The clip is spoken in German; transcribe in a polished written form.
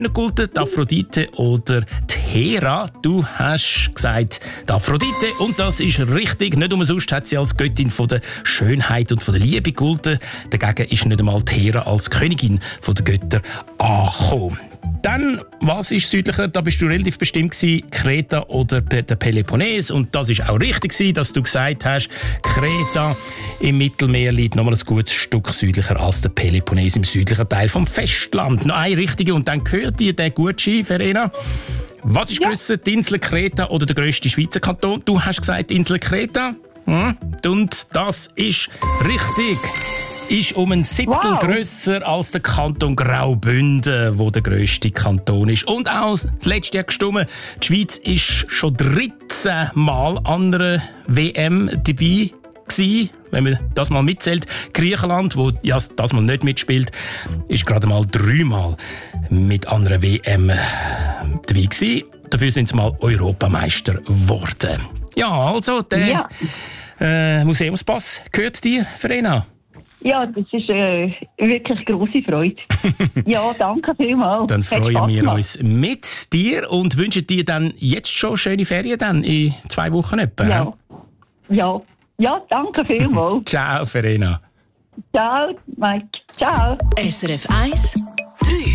Gulten, die Aphrodite oder die Hera. Du hast gesagt, die Aphrodite, und das ist richtig. Nicht umsonst hat sie als Göttin von der Schönheit und von der Liebe gegolten. Dagegen ist nicht einmal die Hera als Königin von der Götter angekommen. Dann, was ist südlicher? Da bist du relativ bestimmt gewesen, Kreta oder der Peloponnes. Und das ist auch richtig gewesen, dass du gesagt hast, Kreta im Mittelmeer liegt nochmal ein gutes Stück südlicher als der Peloponnes im südlichen Teil vom Festland. Noch eine richtige, und dann gehört dir der gut Ski, Verena. Was ist grösser, die Insel Kreta oder der grösste Schweizer Kanton? Du hast gesagt, die Insel Kreta. Und das ist richtig. Ist um ein Siebtel grösser als der Kanton Graubünden, wo der grösste Kanton ist. Und auch das letzte Jahr gestimmt, die Schweiz ist schon 13 Mal an einer WM dabei gewesen, wenn man das mal mitzählt. Griechenland, wo ja das mal nicht mitspielt, ist gerade mal 3 Mal mit an einer WM dabei gewesen. Dafür sind sie mal Europameister geworden. Ja, also der Museumspass gehört dir, Verena? Ja, das ist wirklich grosse Freude. Ja, danke vielmals. Dann freuen wir uns mit dir und wünschen dir dann jetzt schon schöne Ferien dann in 2 Wochen etwa. Ja, danke vielmals. Ciao, Verena. Ciao, Mike. Ciao. SRF 1